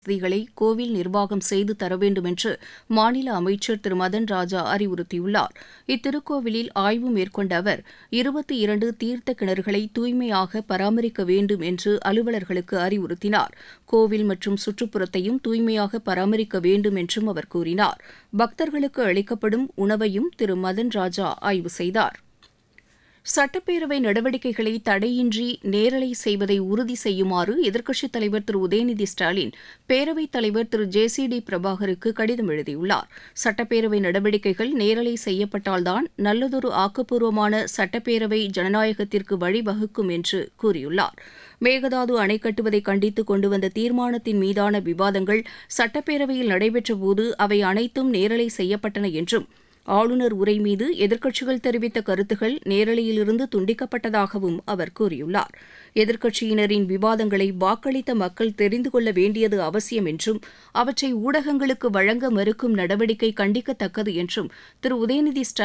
வசதிகளை கோவில் நிர்வாகம் செய்து தர வேண்டும் என்று மாநில அமைச்சர் திரு மதன் ராஜா அறிவுறுத்தியுள்ளார். இத்திருக்கோவிலில் ஆய்வு மேற்கொண்ட அவர் 22 தீர்த்த கிணறுகளை தூய்மையாக பராமரிக்க வேண்டும் என்று அலுவலர்களுக்கு அறிவுறுத்தினார். கோவில் மற்றும் சுற்றுப்புறத்தையும் தூய்மையாக பராமரிக்க வேண்டும் என்றும் அவர் கூறினார். பக்தர்களுக்கு அளிக்கப்படும் உணவையும் திரு மதன் ராஜா ஆய்வு செய்தார். சட்டப்பேரவை நடவடிக்கைகளை தடையின்றி நேரலை செய்வதை உறுதி செய்யுமாறு எதிர்க்கட்சித் தலைவர் திரு உதயநிதி ஸ்டாலின் பேரவைத் தலைவர் திரு ஜே.சி.டி. பிரபாகருக்கு கடிதம் எழுதியுள்ளார். சட்டப்பேரவை நடவடிக்கைகள் நேரலை செய்யப்பட்டால்தான் நல்லதொரு ஆக்கப்பூர்வமான சட்டப்பேரவை ஜனநாயகத்திற்கு வழிவகுக்கும் என்று கூறியுள்ளார். மேகதாது அணை கட்டுவதை கண்டித்து கொண்டுவந்த தீர்மானத்தின் மீதான விவாதங்கள் சட்டப்பேரவையில் நடைபெற்றபோது அவை அனைத்தும் நேரலை செய்யப்பட்டன என்றும் ஆளுநர் உரை மீது எதிர்க்கட்சிகள் தெரிவித்த கருத்துகள் நேரலையிலிருந்து துண்டிக்கப்பட்டதாகவும் அவர் கூறியுள்ளார். எதிர்க்கட்சியினரின் விவாதங்களை வாக்களித்த மக்கள் தெரிந்து கொள்ள வேண்டியது அவசியம் என்றும் அவற்றை ஊடகங்களுக்கு வழங்க மறுக்கும் நடவடிக்கை கண்டிக்கத்தக்கது என்றும் திரு உதயநிதி ஸ்டாலின்